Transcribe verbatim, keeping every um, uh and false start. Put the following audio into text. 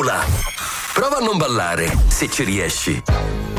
vola. Prova a non ballare, se ci riesci.